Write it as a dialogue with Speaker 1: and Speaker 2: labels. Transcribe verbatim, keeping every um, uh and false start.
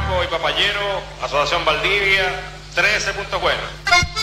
Speaker 1: Guaco y Papayero, Asociación Valdivia, trece puntos buenos.